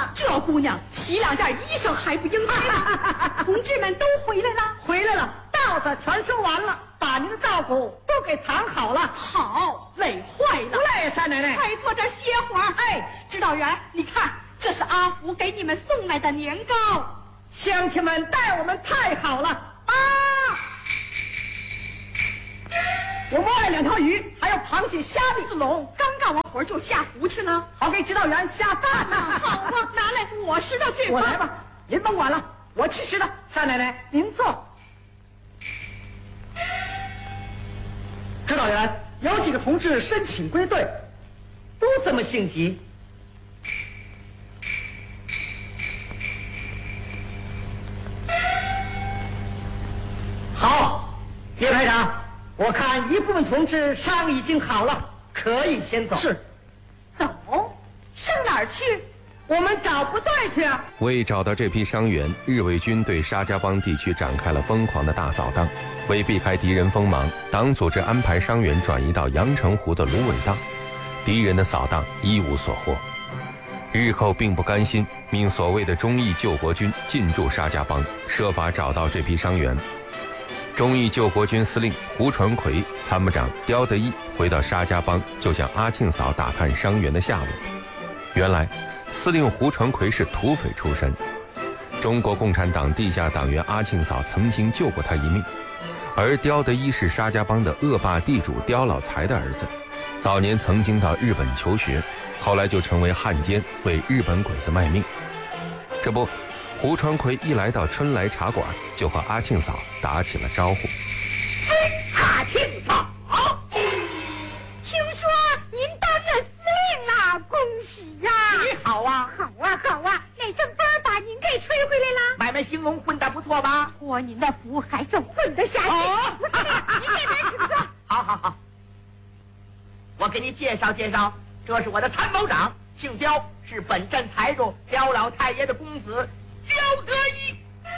这姑娘起两件衣裳还不应该吗？同志们都回来了， 回来了，稻子全收完了，把您的稻谷都给藏好了。 好，累坏了。 不累，三奶奶。 快坐这儿歇会儿。哎，指导员，你看，这是阿福给你们送来的年糕。 乡亲们待我们太好了啊！我摸了2条鱼，还有螃蟹、虾米。 子龙刚干完活就下湖去了， 好给指导员下饭呐。 好啊，拿来我拾掇去。 我来吧，您甭管了，我去拾掇。三奶奶，您坐。指导员，有几个同志申请归队，都这么性急。好，叶排长，我看一部分同志伤已经好了，可以先走。是， 走，上哪儿去？ 我们找部队去啊！ 为找到这批伤员，日伪军对沙家浜地区展开了疯狂的大扫荡。为避开敌人锋芒，党组织安排伤员转移到阳澄湖的芦苇荡。敌人的扫荡一无所获。日寇并不甘心，命所谓的忠义救国军进驻沙家浜，设法找到这批伤员。忠义救国军司令胡传魁、参谋长刁德一回到沙家浜，就向阿庆嫂打探伤员的下落。原来司令胡传魁是土匪出身，中国共产党地下党员阿庆嫂曾经救过他一命，而刁德一是沙家浜的恶霸地主刁老财的儿子，早年曾经到日本求学，后来就成为汉奸，为日本鬼子卖命。这不，胡传魁一来到春来茶馆，就和阿庆嫂打起了招呼。 阿庆嫂， 听说您当了司令了，恭喜呀！ 你好啊！ 好啊，好啊！哪阵风把您给吹回来了？ 买卖兴隆混得不错吧？ 托您的福，还是混得下去。您这边请坐。 好，我给你介绍介绍，这是我的参谋长，姓刁，是本镇财主刁老太爷的公子刁德一。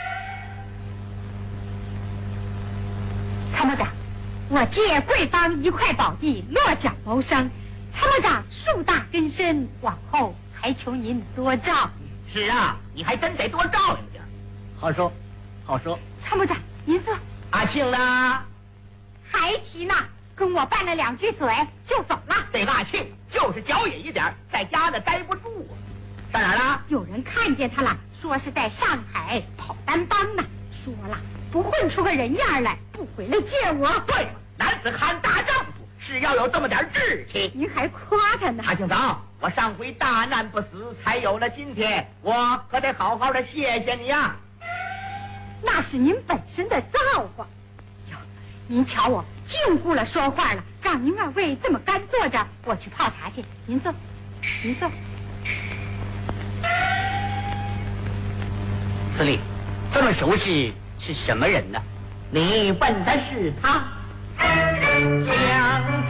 参谋长，我借贵邦一块宝地，落脚谋生。参谋长树大根深，往后还求您多照应。 是啊，你还真得多照应点。好说，好说。 参谋长，您坐。 阿庆呢？ 还提呢，跟我拌了2句嘴就走了。 这个阿庆就是脚野一点，在家呢待不住啊。上哪儿了？ 有人看见他了，说是在上海跑单帮呢。说了，不混出个人样来，不回来见我。 对了，男子汉大丈夫是要有这么点志气。 您还夸他呢。 阿庆嫂，我上回大难不死，才有了今天，我可得好好的谢谢你呀。 那是您本身的造化。哟，您瞧我禁锢了说话了，让您2位这么干坐着，我去泡茶去。您坐，您坐。 司令，这么熟悉是什么人呢？你问的是他。想